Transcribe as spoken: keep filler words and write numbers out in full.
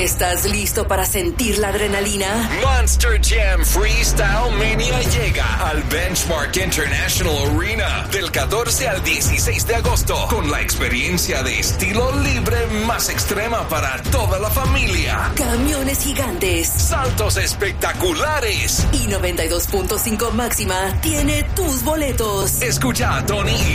¿Estás listo para sentir la adrenalina? Monster Jam Freestyle Mania llega al Benchmark International Arena del catorce al dieciséis de agosto con la experiencia de estilo libre más extrema para toda la familia. Camiones gigantes, saltos espectaculares y noventa y dos punto cinco máxima tiene tus boletos. Escucha a Tony